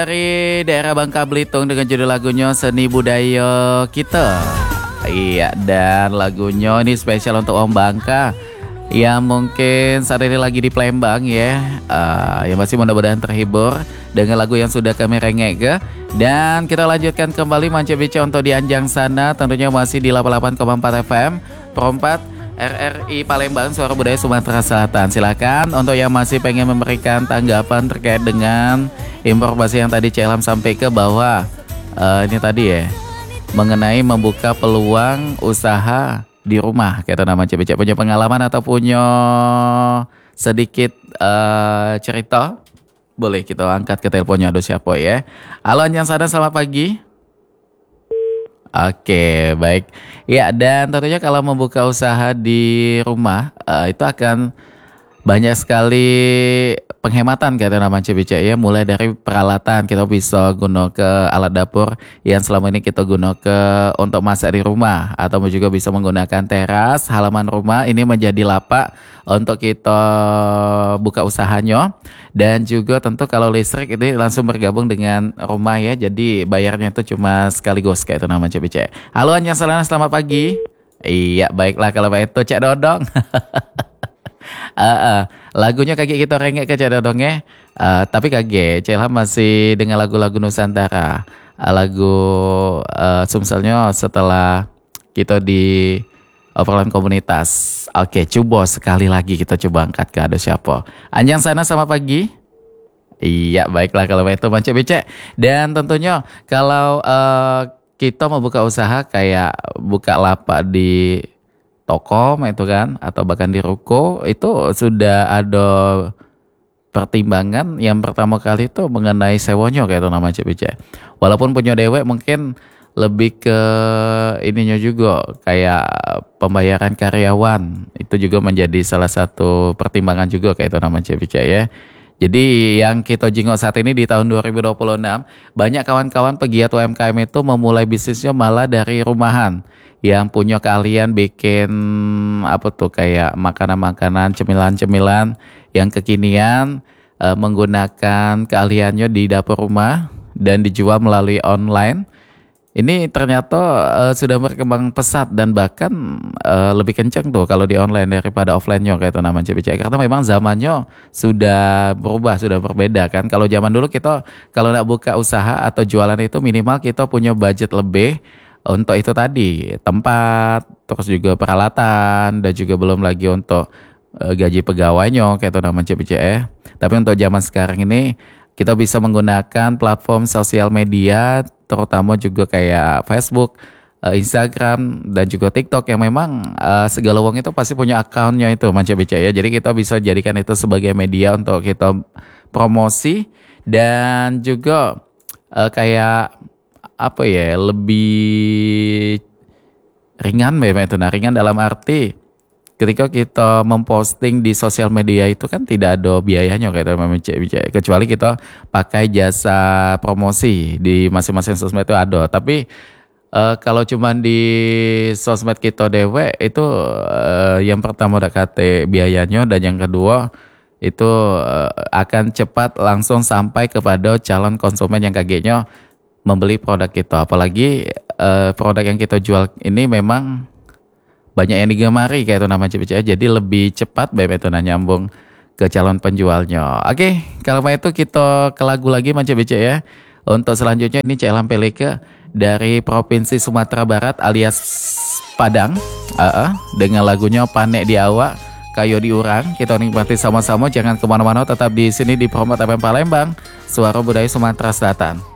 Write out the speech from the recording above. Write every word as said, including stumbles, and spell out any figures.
Dari daerah Bangka Belitung dengan judul lagunya Seni Budaya Kita. Iya, dan lagunya ini spesial untuk Om Bangka yang mungkin saat ini lagi di Palembang ya, uh, yang masih mudah-mudahan terhibur dengan lagu yang sudah kami rengek. Dan kita lanjutkan kembali Manca Bica untuk di Anjang sana, tentunya masih di delapan puluh delapan koma empat F M Perempat R R I Palembang, Suara Budaya Sumatera Selatan. Silakan untuk yang masih pengen memberikan tanggapan terkait dengan informasi yang tadi Celam sampai ke bahwa uh, ini tadi ya, mengenai membuka peluang usaha di rumah. Kata nama Cebecek, punya pengalaman atau punya sedikit uh, cerita, boleh kita angkat ke teleponnya. Aduh siapa ya. Halo yang sadar, selamat pagi. Oke, baik. Ya, dan tentunya kalau membuka usaha di rumah uh, itu akan banyak sekali penghematan kata nama Cibica ya, mulai dari peralatan kita bisa guna ke alat dapur yang selama ini kita guna ke untuk masak di rumah, atau juga bisa menggunakan teras halaman rumah ini menjadi lapak untuk kita buka usahanya. Dan juga tentu kalau listrik ini langsung bergabung dengan rumah ya, jadi bayarnya itu cuma sekaligus kayak itu nama Cibica. Halo Anjang Selana, selamat pagi. Iya, baiklah kalau begitu Cak Dodong. Uh, uh, lagunya kaki kita rengek ke Cak Dodongnya, uh, tapi kaget Celham masih dengan lagu-lagu Nusantara, uh, lagu uh, Sumselnya setelah kita di obrolan komunitas. Oke, coba sekali lagi kita coba angkat ke ada siapa. Anjang sana, selamat pagi. Iya, baiklah kalau itu Manca Becek. Dan tentunya kalau uh, kita mau buka usaha kayak buka lapak di toko itu kan, atau bahkan di ruko, itu sudah ada pertimbangan. Yang pertama kali itu mengenai sewanya kayak itu nama Cibica. Walaupun punya dewek mungkin lebih ke ininya juga, kayak pembayaran karyawan itu juga menjadi salah satu pertimbangan juga kayak itu nama Cibica ya. Jadi yang kita jingok saat ini di tahun dua ribu dua puluh enam, banyak kawan-kawan pegiat U M K M itu memulai bisnisnya malah dari rumahan. Yang punya keahlian bikin apa tuh, kayak makanan-makanan, cemilan-cemilan yang kekinian, e, menggunakan keahliannya di dapur rumah dan dijual melalui online. Ini ternyata e, sudah berkembang pesat dan bahkan e, lebih kencang tuh kalau di online daripada offline-nya kayak itu namanya Cibica. Karena memang zamannya sudah berubah, sudah berbeda kan. Kalau zaman dulu kita kalau nak buka usaha atau jualan itu minimal kita punya budget lebih untuk itu tadi, tempat, terus juga peralatan, dan juga belum lagi untuk e, gaji pegawainya kayak itu namanya Cibica ya. Tapi untuk zaman sekarang ini kita bisa menggunakan platform sosial media, terutama juga kayak Facebook, Instagram, dan juga TikTok yang memang uh, segala uang itu pasti punya akunnya itu Manca Bica ya. Jadi kita bisa jadikan itu sebagai media untuk kita promosi dan juga uh, kayak apa ya, lebih ringan memang itu. Nah, ringan dalam arti ketika kita memposting di sosial media itu kan tidak ada biayanya kayak Manca Bica, kecuali kita pakai jasa promosi di masing-masing sosmed itu ada. Tapi Uh, kalau cuman di sosmed kita dewe itu uh, yang pertama udah kate biayanya, dan yang kedua itu uh, akan cepat langsung sampai kepada calon konsumen yang kagetnya membeli produk kita. Apalagi uh, produk yang kita jual ini memang banyak yang digemari kayak itu nama Cibica, jadi lebih cepat beb itu nyambung ke calon penjualnya. Oke, kalau itu kita ke lagu lagi Manca Bica ya. Untuk selanjutnya ini Celam Peleke dari Provinsi Sumatera Barat alias Padang, uh-uh, dengan lagunya Panek di Awak, Kayo diurang. Kita nikmati sama-sama, jangan kemana-mana, tetap di sini di Perempat F M Palembang, Suara Budaya Sumatera Selatan.